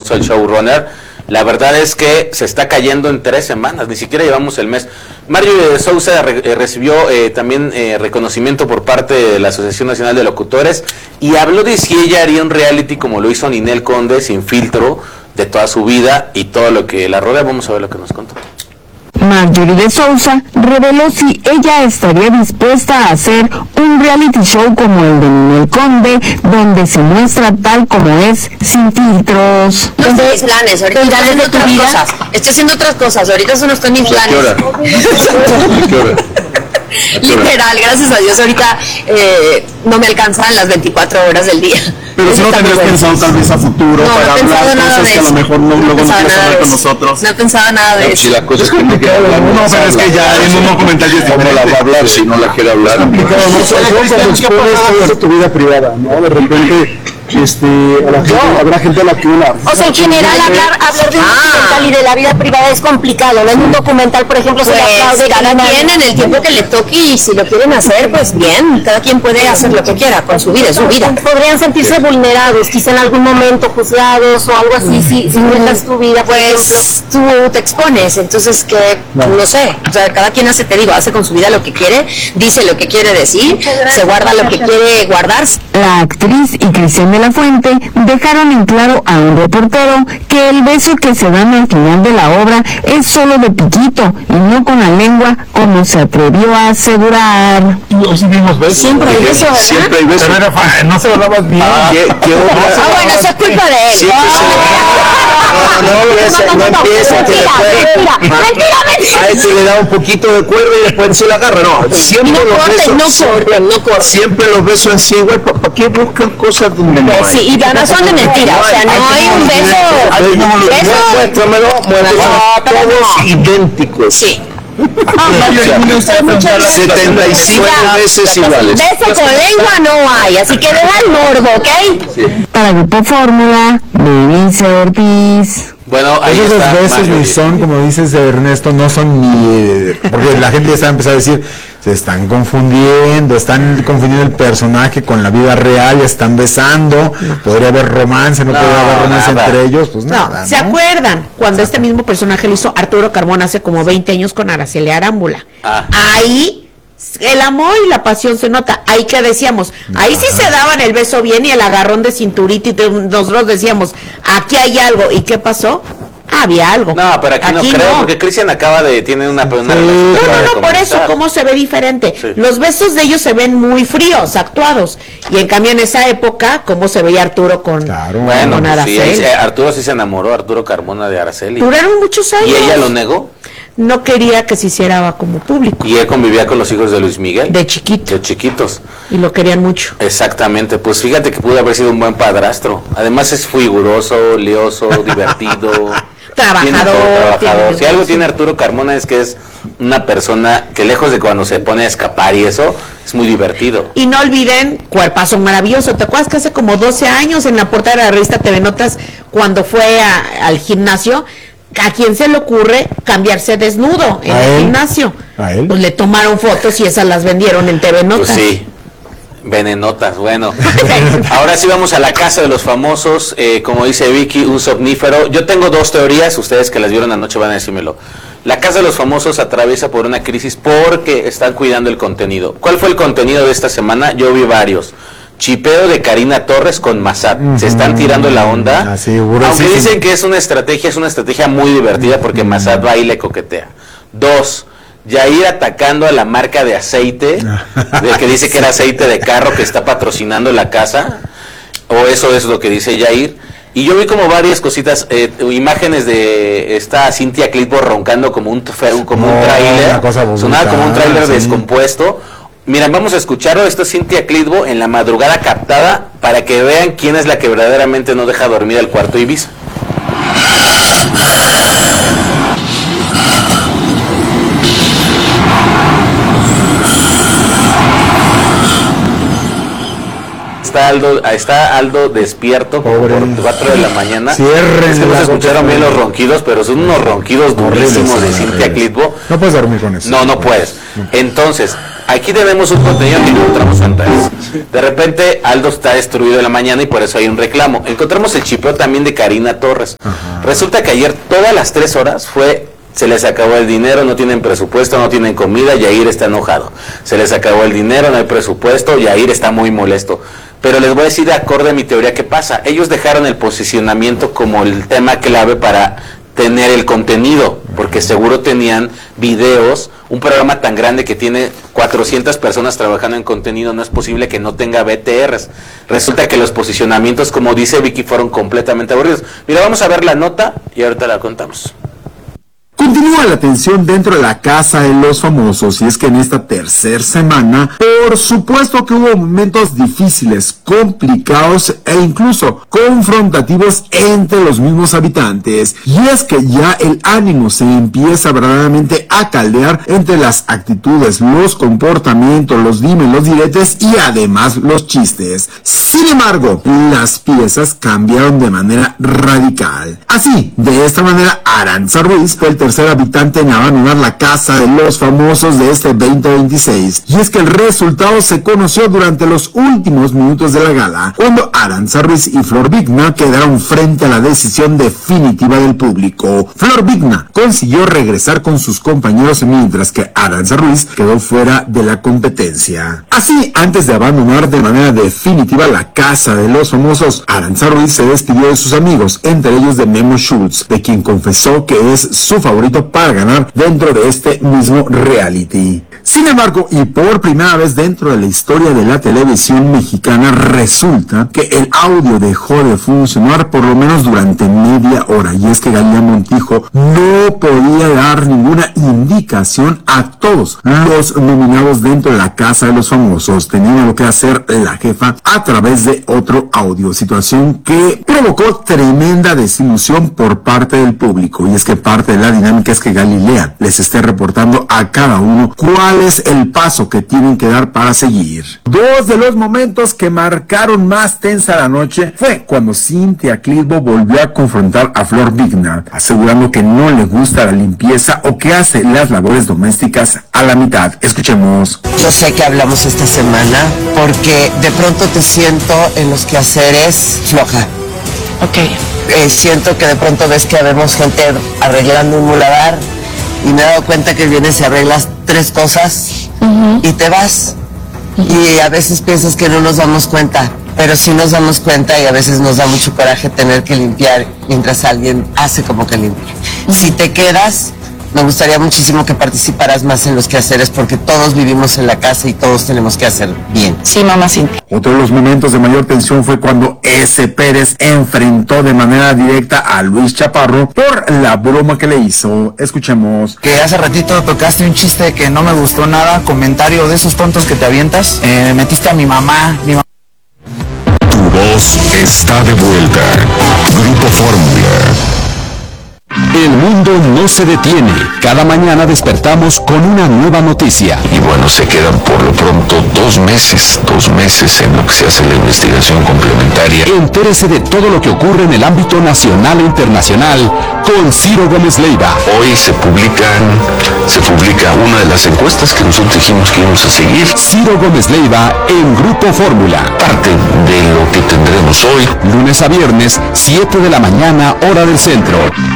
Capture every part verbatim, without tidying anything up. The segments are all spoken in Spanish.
Fox, el showrunner. La verdad es que se está cayendo en tres semanas, ni siquiera llevamos el mes. Mario de Sousa re, eh, recibió eh, también eh, reconocimiento por parte de la Asociación Nacional de Locutores y habló de si ella haría un reality como lo hizo Ninel Conde, sin filtro, de toda su vida y todo lo que la rodea. Vamos a ver lo que nos contó. Marjorie de Sousa reveló si ella estaría dispuesta a hacer un reality show como el de Ninel Conde, donde se muestra tal como es, sin filtros. No estoy mis planes, ahorita estoy haciendo otras vida? cosas. Estoy haciendo otras cosas, ahorita eso no está en mis planes. ¿A qué hora? ¿A qué hora? Literal, gracias a Dios, ahorita eh, no me alcanzan las veinticuatro horas del día. Pero si no tendrías pensado tal vez a futuro no, para no hablar cosas que a lo mejor no, no luego no quieres hablar con eso. nosotros. No he pensado nada de no, eso. Si la cosa es que te quiere hablar, no, pero es que ya en un documentario es diferente. ¿Cómo la va a hablar si no la quiere hablar? Claro, no sé, cuando expones tu vida privada, ¿no? De repente, este, a la gente, habrá gente a la que una... O sea, en general, hablar, hablar de un Ah. documental y de la vida privada es complicado, ¿no? En un documental, por ejemplo, se Pues le aplaude cada cada quien en el tiempo que le toque y si lo quieren hacer, pues bien, cada quien puede hacer lo que quiera con su vida, es su vida. Podrían sentirse vulnerados, quizá en algún momento juzgados o algo así, si, si cuentas tu vida, Pues tú te expones, entonces que no. no sé, o sea, cada quien hace, te digo, hace con su vida lo que quiere, dice lo que quiere decir, se guarda lo que quiere guardar. La actriz y Cristian de la Fuente dejaron en claro a un reportero que el beso que se dan al final de la obra es solo de piquito y no con la lengua, como se atrevió a asegurar. Hoy sí vimos besos. Siempre hay beso, ¿verdad? Siempre hay besos. Pero era fa- no se hablabas bien. Ah, ¿qué, qué obra? Ah, bueno, eso es culpa de él. Siempre se No, no empieza, no empieza. que Mentira, después- mentira, mentira. A este le da un poquito de cuerda y después se la agarra. No, siempre No los corten, besos. no siempre- corten, no corten. Siempre los besos así, güey. ¿Para qué buscan cosas donde no Pues hay? sí, y además son de mentira, o sea, no hay un beso. Ay, no, no, beso. Muéstramelo, muéstramelo. No, pero Todos no. idénticos. Sí. setenta y cinco veces iguales. Beso con lengua no hay, así que deja el morbo, ¿ok? Para Grupo Fórmula, Denise Ortiz. Bueno, ahí Esos está besos Marjorie. ni son, como dices Ernesto, no son ni... eh, porque la gente ya está empezando a decir, se están confundiendo, están confundiendo el personaje con la vida real, están besando, podría haber romance, no, No, podría haber romance nada. entre ellos, pues No, nada, ¿se ¿no? acuerdan cuando este mismo personaje lo hizo Arturo Carmona hace como veinte años con Araceli Arámbula? Ah. Ahí el amor y la pasión se nota, ahí que decíamos, ahí sí se daban el beso bien y el agarrón de cinturita y te- nosotros decíamos, aquí hay algo, ¿y qué pasó? Había algo. No, pero aquí, no creo, porque Cristian acaba de, tiene una, una relación No, que acaba no, de no, por eso, comenzar. ¿cómo se ve diferente? Sí. Los besos de ellos se ven muy fríos, actuados. Y en cambio en esa época, ¿cómo se veía Arturo con, Claro. Bueno, con pues sí, Araceli? eh, Arturo sí se enamoró, Arturo Carmona de Araceli. Duraron muchos años. Y ella lo negó. No quería que se hiciera como público. Y él convivía con los hijos de Luis Miguel. De chiquito. De chiquitos. Y lo querían mucho. Exactamente. Pues fíjate que pudo haber sido un buen padrastro. Además es figuroso, lioso, divertido. Trabajador. Tiene todo, trabajador. tiene- Si algo tiene Arturo Carmona es que es una persona que lejos de cuando se pone a escapar y eso, es muy divertido. Y no olviden, cuerpazo maravilloso. ¿Te acuerdas que hace como doce años en la portada de la revista T V Notas, cuando fue a- al gimnasio, a quién se le ocurre cambiarse desnudo en ¿A el él? gimnasio? ¿A él? Pues le tomaron fotos y esas las vendieron en T V Notas. Pues sí. Venenotas, bueno. Ahora sí vamos a la casa de los famosos, eh, como dice Vicky, un somnífero. Yo tengo dos teorías, ustedes que las vieron anoche van a decírmelo. La casa de los famosos atraviesa por una crisis porque están cuidando el contenido. ¿Cuál fue el contenido de esta semana? Yo vi varios. Chipeo de Karina Torres con Massad. Se están tirando la onda. Ah, seguro, Aunque sí, sí. dicen que es una estrategia, es una estrategia muy divertida porque Massad va y le coquetea. Dos, Yair atacando a la marca de aceite, de que dice que era aceite de carro que está patrocinando la casa, o eso es lo que dice Yair. Y yo vi como varias cositas, eh, imágenes de esta Cintia Clitbo roncando como un, como un No, tráiler, una cosa sonaba como un brutal, tráiler sí. descompuesto. Miren, vamos a escucharlo. Esto es Cintia Clitbo en la madrugada captada para que vean quién es la que verdaderamente no deja dormir al cuarto Ibiza. Está Aldo, está Aldo despierto como Pobre. por cuatro de la mañana. Cierren Es que no se la escucharon boca. bien los ronquidos, pero son unos ronquidos Horribles, durísimos de son Cintia horribles. Clitbo. No puedes dormir con eso. No, no puedes. Entonces, aquí tenemos un contenido que encontramos en redes. De repente Aldo está destruido en la mañana y por eso hay un reclamo. Encontramos el chipeo también de Karina Torres. Ajá. Resulta que ayer todas las tres horas fue, se les acabó el dinero, no tienen presupuesto, no tienen comida, Yair está enojado. Se les acabó el dinero, no hay presupuesto, Yair está muy molesto. Pero les voy a decir de acorde a mi teoría qué pasa. Ellos dejaron el posicionamiento como el tema clave para tener el contenido, porque seguro tenían videos, un programa tan grande que tiene cuatrocientas personas trabajando en contenido, no es posible que no tenga B T Rs. Resulta que los posicionamientos, como dice Vicky, fueron completamente aburridos. Mira, vamos a ver la nota y ahorita la contamos. Continúa la tensión dentro de la casa de los famosos, y es que en esta tercera semana, por supuesto que hubo momentos difíciles, complicados e incluso confrontativos entre los mismos habitantes, y es que ya el ánimo se empieza verdaderamente a caldear entre las actitudes, los comportamientos, los dimes, los diretes y además los chistes. Sin embargo, las piezas cambiaron de manera radical. Así, de esta manera, Arantxa Ruiz fue el tercer habitante en abandonar la casa de los famosos de este veinte veintiséis. Y es que el resultado se conoció durante los últimos minutos de la gala, cuando Arantxa Ruiz y Flor Vigna quedaron frente a la decisión definitiva del público. Flor Vigna consiguió regresar con sus compañeros, mientras que Arantxa Ruiz quedó fuera de la competencia. Así, antes de abandonar de manera definitiva la casa de los famosos, Arantxa Ruiz se despidió de sus amigos, entre ellos de Memo Schultz, de quien confesó que es su favorito para ganar dentro de este mismo reality. Sin embargo, y por primera vez dentro de la historia de la televisión mexicana, resulta que el audio dejó de funcionar por lo menos durante media hora, y es que Galilea Montijo no podía dar ninguna indicación a todos los nominados dentro de la casa de los famosos. Tenía lo que hacer la jefa a través de otro audio, situación que provocó tremenda desilusión por parte del público, y es que parte de la dinámica es que Galilea les esté reportando a cada uno cuál es el paso que tienen que dar para seguir. Dos de los momentos que marcaron más tensa la noche fue cuando Cintia Clitbo volvió a confrontar a Flor Vigna, asegurando que no le gusta la limpieza o que hace las labores domésticas a la mitad. Escuchemos. Yo sé que hablamos esta semana porque de pronto te siento en los quehaceres floja. Ok. Eh, siento que de pronto ves que vemos gente arreglando un muladar y me he dado cuenta que vienes y arreglas tres cosas uh-huh. y te vas. Uh-huh. Y a veces piensas que no nos damos cuenta, pero sí nos damos cuenta, y a veces nos da mucho coraje tener que limpiar mientras alguien hace como que limpia. Uh-huh. Si te quedas, me gustaría muchísimo que participaras más en los quehaceres, porque todos vivimos en la casa y todos tenemos que hacer bien. Sí, mamá, sí. Otro de los momentos de mayor tensión fue cuando S. Pérez enfrentó de manera directa a Luis Chaparro por la broma que le hizo. Escuchemos. Que hace ratito tocaste un chiste que no me gustó nada, comentario de esos tontos que te avientas. Eh, metiste a mi mamá, mi mamá. Tu voz está de vuelta. Grupo Fórmula. El mundo no se detiene. Cada mañana despertamos con una nueva noticia. Y bueno, se quedan por lo pronto dos meses, dos meses en lo que se hace la investigación complementaria. Entérese de todo lo que ocurre en el ámbito nacional e internacional con Ciro Gómez Leiva. Hoy se publican, se publica una de las encuestas que nosotros dijimos que íbamos a seguir. Ciro Gómez Leiva en Grupo Fórmula. Parte de lo que tendremos hoy. Lunes a viernes, siete de la mañana, hora del centro.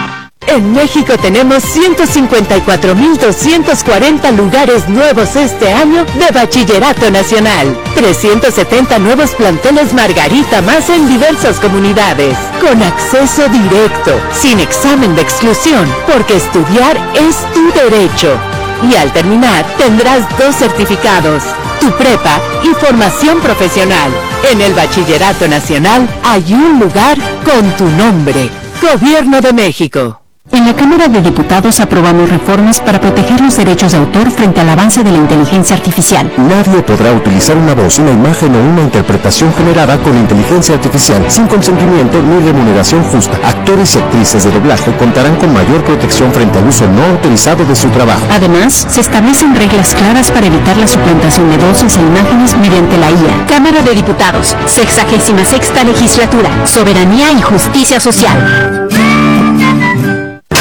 En México tenemos ciento cincuenta y cuatro mil doscientos cuarenta lugares nuevos este año de Bachillerato Nacional. trescientos setenta nuevos planteles Margarita más en diversas comunidades. Con acceso directo, sin examen de exclusión, porque estudiar es tu derecho. Y al terminar tendrás dos certificados, tu prepa y formación profesional. En el Bachillerato Nacional hay un lugar con tu nombre. Gobierno de México. En la Cámara de Diputados aprobamos reformas para proteger los derechos de autor frente al avance de la inteligencia artificial. Nadie podrá utilizar una voz, una imagen o una interpretación generada con inteligencia artificial sin consentimiento ni remuneración justa. Actores y actrices de doblaje contarán con mayor protección frente al uso no autorizado de su trabajo. Además, se establecen reglas claras para evitar la suplantación de voces e imágenes mediante la I A. Cámara de Diputados, sexagésima sexta legislatura, soberanía y justicia social.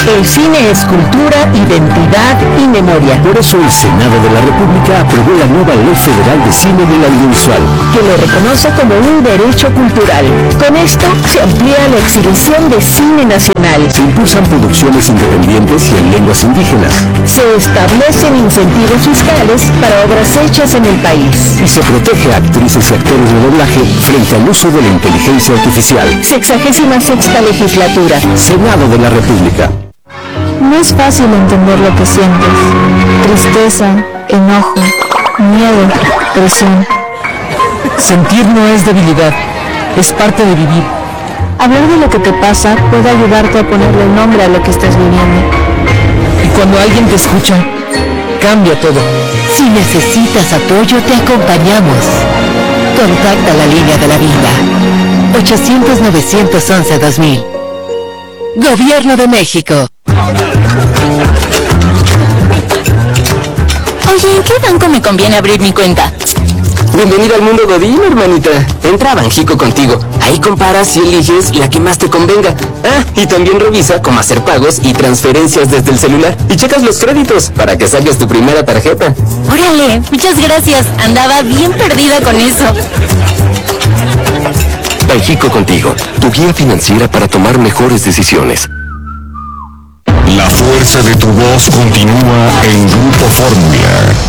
El cine es cultura, identidad y memoria. Por eso el Senado de la República aprobó la nueva Ley Federal de Cine del Audiovisual, que lo reconoce como un derecho cultural. Con esto se amplía la exhibición de cine nacional. Se impulsan producciones independientes y en lenguas indígenas. Se establecen incentivos fiscales para obras hechas en el país. Y se protege a actrices y actores de doblaje frente al uso de la inteligencia artificial. Sexagésima sexta legislatura. Senado de la República. No es fácil entender lo que sientes. Tristeza, enojo, miedo, presión. Sentir no es debilidad, es parte de vivir. Hablar de lo que te pasa puede ayudarte a ponerle nombre a lo que estás viviendo. Y cuando alguien te escucha, cambia todo. Si necesitas apoyo, te acompañamos. Contacta la línea de la vida. ochocientos, novecientos once, dos mil. Gobierno de México. Oye, ¿en qué banco me conviene abrir mi cuenta? Bienvenido al mundo Godín, hermanita. Entra a Banjico contigo. Ahí comparas y eliges la que más te convenga. Ah, y también revisa cómo hacer pagos y transferencias desde el celular. Y checas los créditos para que saques tu primera tarjeta. Órale, muchas gracias. Andaba bien perdida con eso. Banjico contigo, tu guía financiera para tomar mejores decisiones. La fuerza de tu voz continúa en Grupo Fórmula.